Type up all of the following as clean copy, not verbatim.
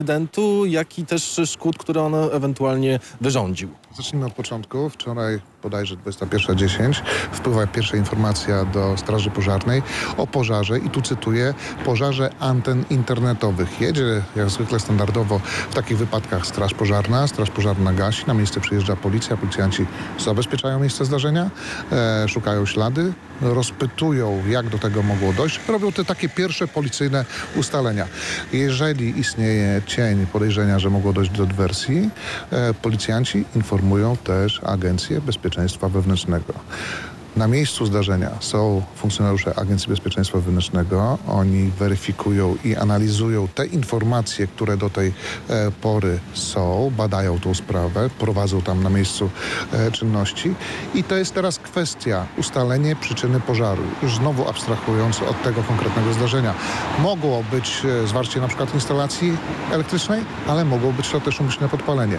incydentu, jak i też szkód, które on ewentualnie wyrządził. Zacznijmy od początku. Wczoraj, bodajże 21:10, wpływa pierwsza informacja do Straży Pożarnej o pożarze i tu cytuję: pożarze anten internetowych. Jedzie jak zwykle standardowo w takich wypadkach Straż Pożarna gasi, na miejsce przyjeżdża policja, policjanci zabezpieczają miejsce zdarzenia, szukają ślady, rozpytują, jak do tego mogło dojść, robią te takie pierwsze policyjne ustalenia. Jeżeli istnieje cień podejrzenia, że mogło dojść do dywersji, policjanci informują też Agencję Bezpieczeństwa Wewnętrznego. Na miejscu zdarzenia są funkcjonariusze Agencji Bezpieczeństwa Wewnętrznego. Oni weryfikują i analizują te informacje, które do tej pory są, badają tą sprawę, prowadzą tam na miejscu czynności. I to jest teraz kwestia ustalenia przyczyny pożaru. Już znowu abstrahując od tego konkretnego zdarzenia. Mogło być zwarcie na przykład instalacji elektrycznej, ale mogło być to też umyślne podpalenie.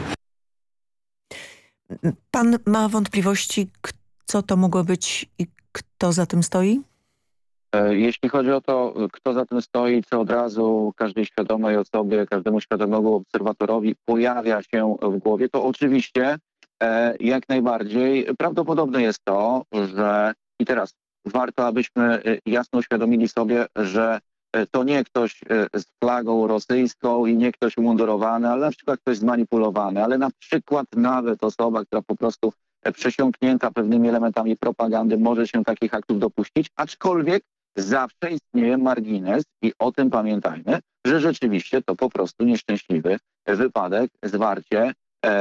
Pan ma wątpliwości, co to mogło być i kto za tym stoi? Jeśli chodzi o to, kto za tym stoi, co od razu każdej świadomej osobie, każdemu świadomemu obserwatorowi pojawia się w głowie, to oczywiście jak najbardziej prawdopodobne jest to, że i teraz warto, abyśmy jasno uświadomili sobie, że to nie ktoś z flagą rosyjską i nie ktoś umundurowany, ale na przykład ktoś zmanipulowany, ale na przykład nawet osoba, która po prostu przesiąknięta pewnymi elementami propagandy może się takich aktów dopuścić, aczkolwiek zawsze istnieje margines i o tym pamiętajmy, że rzeczywiście to po prostu nieszczęśliwy wypadek, zwarcie,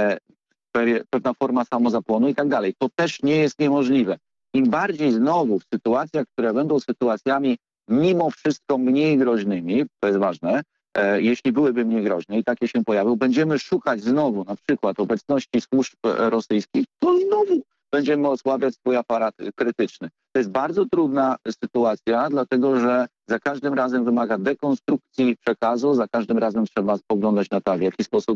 pewna forma samozapłonu i tak dalej. To też nie jest niemożliwe. Im bardziej znowu w sytuacjach, które będą sytuacjami mimo wszystko mniej groźnymi, to jest ważne, jeśli byłyby mniej groźne i takie się pojawią, będziemy szukać znowu na przykład obecności służb rosyjskich, to znowu będziemy osłabiać swój aparat krytyczny. To jest bardzo trudna sytuacja, dlatego że za każdym razem wymaga dekonstrukcji przekazu, za każdym razem trzeba spoglądać na to, w jaki sposób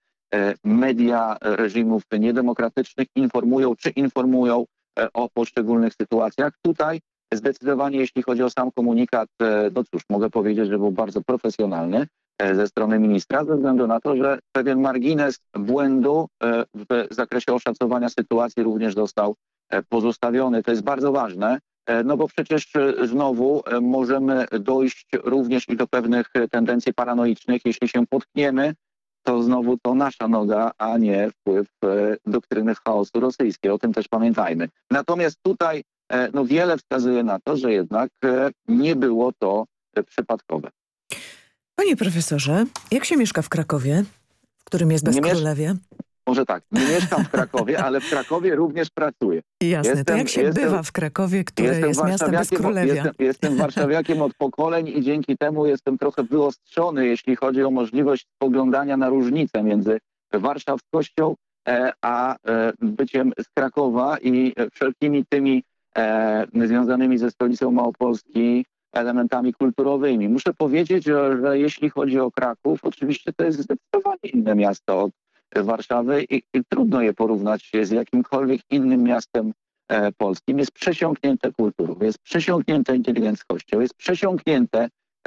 media reżimów niedemokratycznych informują o poszczególnych sytuacjach. Tutaj zdecydowanie, jeśli chodzi o sam komunikat, no cóż, mogę powiedzieć, że był bardzo profesjonalny ze strony ministra, ze względu na to, że pewien margines błędu w zakresie oszacowania sytuacji również został pozostawiony. To jest bardzo ważne, no bo przecież znowu możemy dojść również i do pewnych tendencji paranoicznych. Jeśli się potkniemy, to znowu to nasza noga, a nie wpływ doktryny chaosu rosyjskiej. O tym też pamiętajmy. Natomiast tutaj no wiele wskazuje na to, że jednak nie było to przypadkowe. Panie profesorze, jak się mieszka w Krakowie, w którym jest Bezkrólewie? Może tak, nie mieszkam w Krakowie, ale w Krakowie również pracuję. Jasne, to jak się bywa w Krakowie, które jest miastem Bezkrólewia? Jestem warszawiakiem od pokoleń i dzięki temu jestem trochę wyostrzony, jeśli chodzi o możliwość spoglądania na różnicę między warszawskością a byciem z Krakowa i wszelkimi tymi związanymi ze stolicą Małopolski elementami kulturowymi. Muszę powiedzieć, że jeśli chodzi o Kraków, oczywiście to jest zdecydowanie inne miasto od Warszawy i trudno je porównać z jakimkolwiek innym miastem polskim. Jest przesiąknięte kulturą, jest przesiąknięte inteligenckością, jest przesiąknięte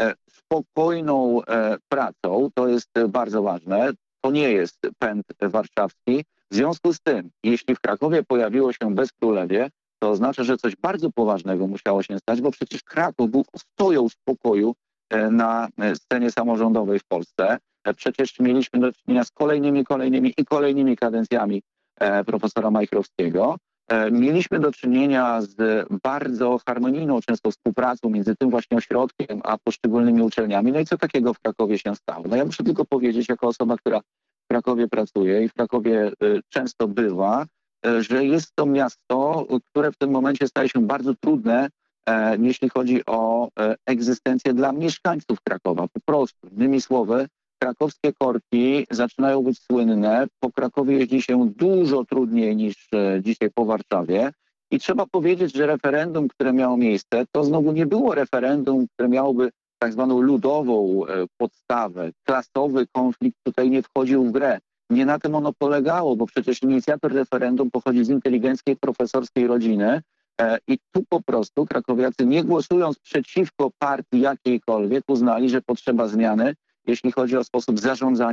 spokojną pracą. To jest bardzo ważne. To nie jest pęd warszawski. W związku z tym, jeśli w Krakowie pojawiło się Bezkrólewie, to oznacza, że coś bardzo poważnego musiało się stać, bo przecież Kraków był ostoją spokoju na scenie samorządowej w Polsce. Przecież mieliśmy do czynienia z kolejnymi kadencjami profesora Majchrowskiego. Mieliśmy do czynienia z bardzo harmonijną często współpracą między tym właśnie ośrodkiem a poszczególnymi uczelniami. No i co takiego w Krakowie się stało? No ja muszę tylko powiedzieć, jako osoba, która w Krakowie pracuje i w Krakowie często bywa, że jest to miasto, które w tym momencie staje się bardzo trudne, jeśli chodzi o egzystencję dla mieszkańców Krakowa. Po prostu, innymi słowy, krakowskie korki zaczynają być słynne. Po Krakowie jeździ się dużo trudniej niż dzisiaj po Warszawie. I trzeba powiedzieć, że referendum, które miało miejsce, to znowu nie było referendum, które miałoby tak zwaną ludową podstawę. Klasowy konflikt tutaj nie wchodził w grę. Nie na tym ono polegało, bo przecież inicjator referendum pochodzi z inteligenckiej, profesorskiej rodziny i tu po prostu krakowiacy, nie głosując przeciwko partii jakiejkolwiek, uznali, że potrzeba zmiany jeśli chodzi o sposób zarządzania